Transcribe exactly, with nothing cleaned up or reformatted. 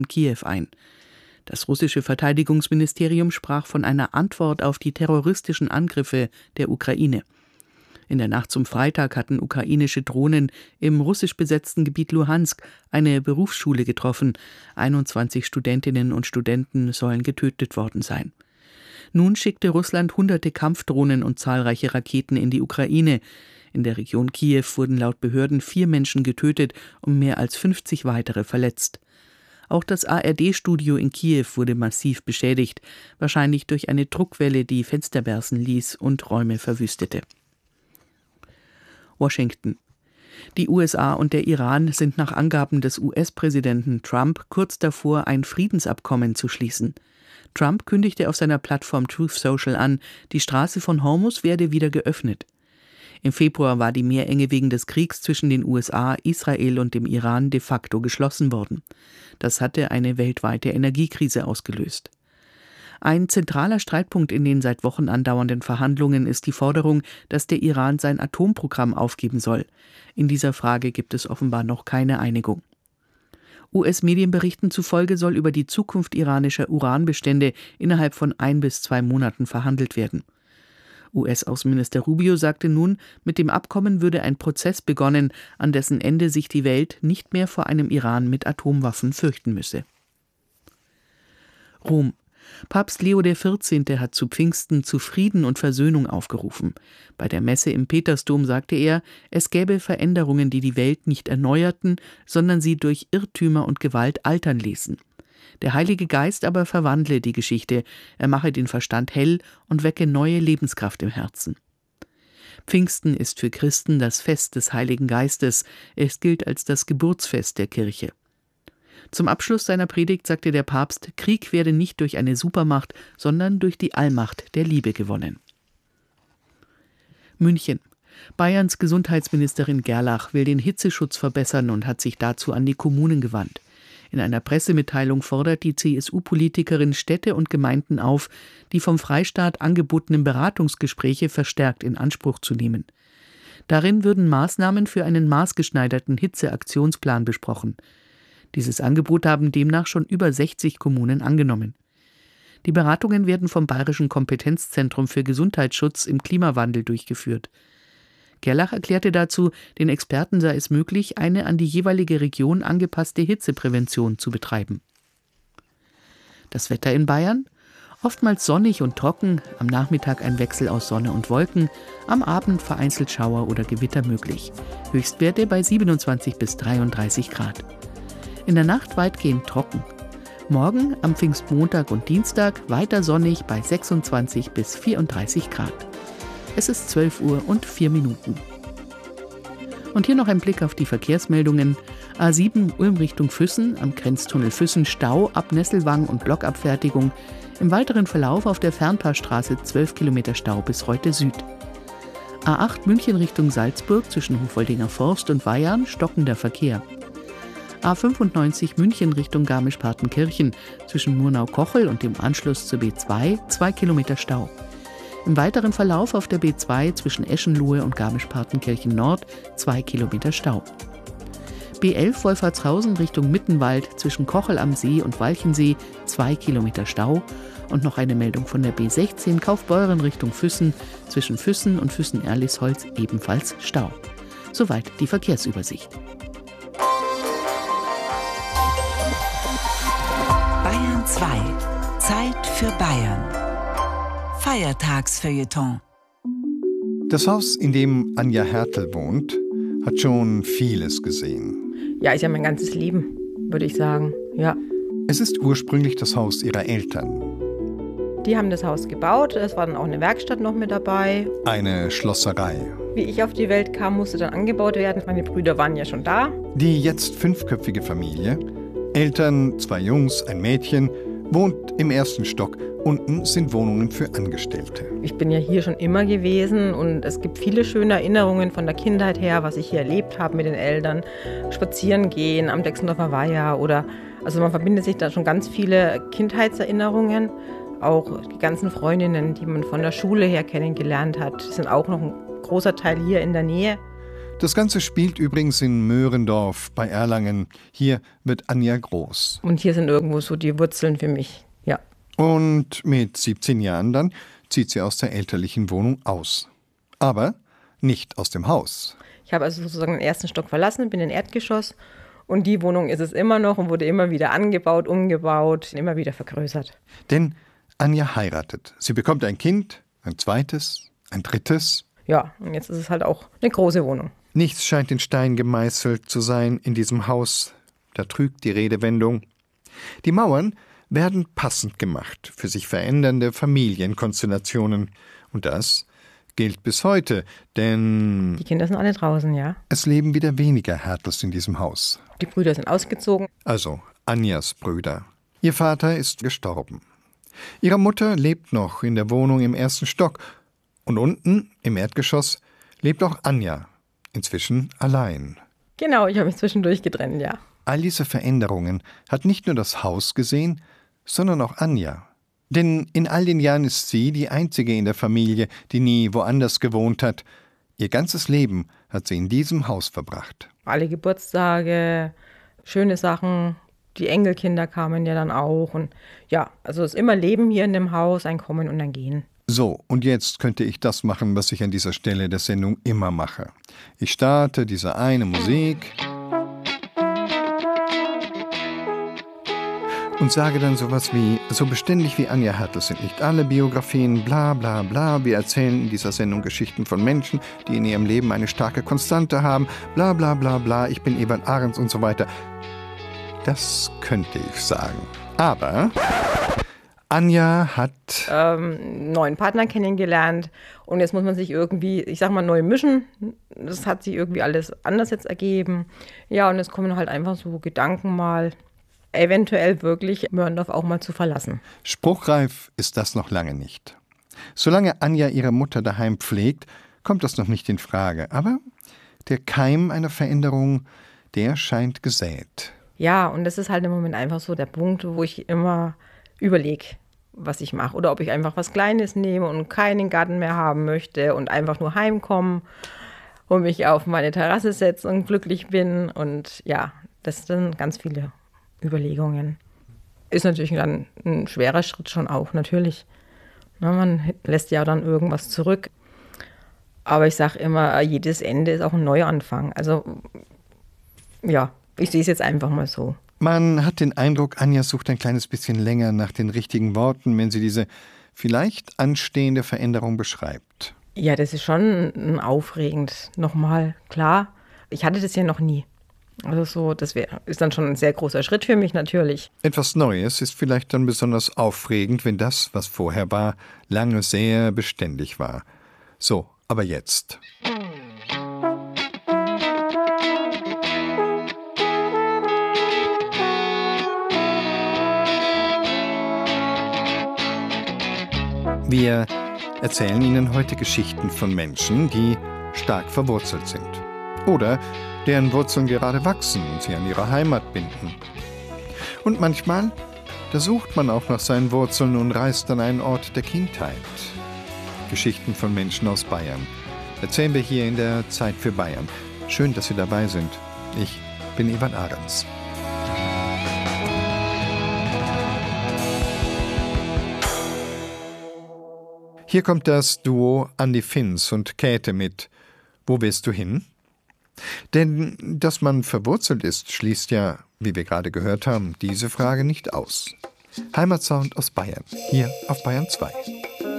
Kiew ein. Das russische Verteidigungsministerium sprach von einer Antwort auf die terroristischen Angriffe der Ukraine. In der Nacht zum Freitag hatten ukrainische Drohnen im russisch besetzten Gebiet Luhansk eine Berufsschule getroffen. einundzwanzig Studentinnen und Studenten sollen getötet worden sein. Nun schickte Russland hunderte Kampfdrohnen und zahlreiche Raketen in die Ukraine. In der Region Kiew wurden laut Behörden vier Menschen getötet und mehr als fünfzig weitere verletzt. Auch das A R D-Studio in Kiew wurde massiv beschädigt, wahrscheinlich durch eine Druckwelle, die Fenster bersten ließ und Räume verwüstete. Washington. Die U S A und der Iran sind nach Angaben des U S-Präsidenten Trump kurz davor, ein Friedensabkommen zu schließen. Trump kündigte auf seiner Plattform Truth Social an, die Straße von Hormuz werde wieder geöffnet. Im Februar war die Meerenge wegen des Kriegs zwischen den U S A, Israel und dem Iran de facto geschlossen worden. Das hatte eine weltweite Energiekrise ausgelöst. Ein zentraler Streitpunkt in den seit Wochen andauernden Verhandlungen ist die Forderung, dass der Iran sein Atomprogramm aufgeben soll. In dieser Frage gibt es offenbar noch keine Einigung. U S-Medienberichten zufolge soll über die Zukunft iranischer Uranbestände innerhalb von ein bis zwei Monaten verhandelt werden. U S-Außenminister Rubio sagte nun, mit dem Abkommen würde ein Prozess begonnen, an dessen Ende sich die Welt nicht mehr vor einem Iran mit Atomwaffen fürchten müsse. Rom. Papst Leo der Vierzehnte hat zu Pfingsten zu Frieden und Versöhnung aufgerufen. Bei der Messe im Petersdom sagte er, es gäbe Veränderungen, die die Welt nicht erneuerten, sondern sie durch Irrtümer und Gewalt altern ließen. Der Heilige Geist aber verwandle die Geschichte, er mache den Verstand hell und wecke neue Lebenskraft im Herzen. Pfingsten ist für Christen das Fest des Heiligen Geistes, es gilt als das Geburtsfest der Kirche. Zum Abschluss seiner Predigt sagte der Papst, Krieg werde nicht durch eine Supermacht, sondern durch die Allmacht der Liebe gewonnen. München. Bayerns Gesundheitsministerin Gerlach will den Hitzeschutz verbessern und hat sich dazu an die Kommunen gewandt. In einer Pressemitteilung fordert die C S U-Politikerin Städte und Gemeinden auf, die vom Freistaat angebotenen Beratungsgespräche verstärkt in Anspruch zu nehmen. Darin würden Maßnahmen für einen maßgeschneiderten Hitzeaktionsplan besprochen. Dieses Angebot haben demnach schon über sechzig Kommunen angenommen. Die Beratungen werden vom Bayerischen Kompetenzzentrum für Gesundheitsschutz im Klimawandel durchgeführt. Gerlach erklärte dazu, den Experten sei es möglich, eine an die jeweilige Region angepasste Hitzeprävention zu betreiben. Das Wetter in Bayern? Oftmals sonnig und trocken, am Nachmittag ein Wechsel aus Sonne und Wolken, am Abend vereinzelt Schauer oder Gewitter möglich. Höchstwerte bei siebenundzwanzig bis dreiunddreißig Grad. In der Nacht weitgehend trocken. Morgen am Pfingstmontag und Dienstag weiter sonnig bei sechsundzwanzig bis vierunddreißig Grad. Es ist zwölf Uhr und vier Minuten. Und hier noch ein Blick auf die Verkehrsmeldungen. A sieben Ulm Richtung Füssen, am Grenztunnel Füssen Stau ab Nesselwang und Blockabfertigung. Im weiteren Verlauf auf der Fernpassstraße zwölf Kilometer Stau bis Reute Süd. A acht München Richtung Salzburg zwischen Hofoldinger Forst und Weyarn stockender Verkehr. A fünfundneunzig München Richtung Garmisch-Partenkirchen zwischen Murnau-Kochel und dem Anschluss zur B zwei zwei Kilometer Stau. Im weiteren Verlauf auf der B zwei zwischen Eschenlohe und Garmisch-Partenkirchen Nord zwei Kilometer Stau. B elf Wolfertshausen Richtung Mittenwald zwischen Kochel am See und Walchensee zwei Kilometer Stau. Und noch eine Meldung von der B sechzehn Kaufbeuren Richtung Füssen zwischen Füssen und Füssen-Erlisholz ebenfalls Stau. Soweit die Verkehrsübersicht. Bayern zwei. Zeit für Bayern. Feiertagsfeuilleton. Das Haus, in dem Anja Hertel wohnt, hat schon vieles gesehen. Ja, ist ja mein ganzes Leben, würde ich sagen, ja. Es ist ursprünglich das Haus ihrer Eltern. Die haben das Haus gebaut, es war dann auch eine Werkstatt noch mit dabei. Eine Schlosserei. Wie ich auf die Welt kam, musste dann angebaut werden. Meine Brüder waren ja schon da. Die jetzt fünfköpfige Familie, Eltern, zwei Jungs, ein Mädchen, wohnt im ersten Stock. Unten sind Wohnungen für Angestellte. Ich bin ja hier schon immer gewesen und es gibt viele schöne Erinnerungen von der Kindheit her, was ich hier erlebt habe mit den Eltern. Spazieren gehen am Dexendorfer Weiher oder, also man verbindet sich da schon ganz viele Kindheitserinnerungen. Auch die ganzen Freundinnen, die man von der Schule her kennengelernt hat, sind auch noch ein großer Teil hier in der Nähe. Das Ganze spielt übrigens in Möhrendorf bei Erlangen. Hier wird Anja groß. Und hier sind irgendwo so die Wurzeln für mich, ja. Und mit siebzehn Jahren dann zieht sie aus der elterlichen Wohnung aus. Aber nicht aus dem Haus. Ich habe also sozusagen den ersten Stock verlassen, bin in Erdgeschoss. Und die Wohnung ist es immer noch und wurde immer wieder angebaut, umgebaut, immer wieder vergrößert. Denn Anja heiratet. Sie bekommt ein Kind, ein zweites, ein drittes. Ja, und jetzt ist es halt auch eine große Wohnung. Nichts scheint in Stein gemeißelt zu sein in diesem Haus. Da trügt die Redewendung. Die Mauern werden passend gemacht für sich verändernde Familienkonstellationen. Und das gilt bis heute, denn Die Kinder sind alle draußen, ja. es leben wieder weniger Härtels in diesem Haus. Die Brüder sind ausgezogen. Also Anjas Brüder. Ihr Vater ist gestorben. Ihre Mutter lebt noch in der Wohnung im ersten Stock. Und unten, im Erdgeschoss, lebt auch Anja. Inzwischen allein. Genau, ich habe mich zwischendurch getrennt, ja. All diese Veränderungen hat nicht nur das Haus gesehen, sondern auch Anja. Denn in all den Jahren ist sie die einzige in der Familie, die nie woanders gewohnt hat. Ihr ganzes Leben hat sie in diesem Haus verbracht. Alle Geburtstage, schöne Sachen, die Enkelkinder kamen ja dann auch. Und ja, also es ist immer Leben hier in dem Haus, ein Kommen und ein Gehen. So, und jetzt könnte ich das machen, was ich an dieser Stelle der Sendung immer mache. Ich starte diese eine Musik und sage dann sowas wie, so beständig wie Anja Hertel sind nicht alle Biografien, bla bla bla. Wir erzählen in dieser Sendung Geschichten von Menschen, die in ihrem Leben eine starke Konstante haben, bla bla bla bla, ich bin Ewald Ahrens und so weiter. Das könnte ich sagen. Aber Anja hat ähm, einen neuen Partner kennengelernt und jetzt muss man sich irgendwie, ich sag mal, neu mischen. Das hat sich irgendwie alles anders jetzt ergeben. Ja, und es kommen halt einfach so Gedanken mal, eventuell wirklich Möhrendorf auch mal zu verlassen. Spruchreif ist das noch lange nicht. Solange Anja ihre Mutter daheim pflegt, kommt das noch nicht in Frage. Aber der Keim einer Veränderung, der scheint gesät. Ja, und das ist halt im Moment einfach so der Punkt, wo ich immer überlege, was ich mache. Oder ob ich einfach was Kleines nehme und keinen Garten mehr haben möchte und einfach nur heimkommen und mich auf meine Terrasse setze und glücklich bin. Und ja, das sind ganz viele Überlegungen. Ist natürlich dann ein schwerer Schritt schon auch, natürlich. Na, man lässt ja dann irgendwas zurück. Aber ich sage immer, jedes Ende ist auch ein Neuanfang. Also ja, ich sehe es jetzt einfach mal so. Man hat den Eindruck, Anja sucht ein kleines bisschen länger nach den richtigen Worten, wenn sie diese vielleicht anstehende Veränderung beschreibt. Ja, das ist schon aufregend. Nochmal, klar, ich hatte das ja noch nie. Also so, das wär, ist dann schon ein sehr großer Schritt für mich natürlich. Etwas Neues ist vielleicht dann besonders aufregend, wenn das, was vorher war, lange sehr beständig war. So, aber jetzt. Wir erzählen Ihnen heute Geschichten von Menschen, die stark verwurzelt sind. Oder deren Wurzeln gerade wachsen und sie an ihre Heimat binden. Und manchmal, da sucht man auch nach seinen Wurzeln und reist an einen Ort der Kindheit. Geschichten von Menschen aus Bayern erzählen wir hier in der Zeit für Bayern. Schön, dass Sie dabei sind. Ich bin Ewald Ahrens. Hier kommt das Duo Andi Finz und Käthe mit »Wo willst du hin?« Denn dass man verwurzelt ist, schließt ja, wie wir gerade gehört haben, diese Frage nicht aus. Heimatsound aus Bayern, hier auf Bayern zwei.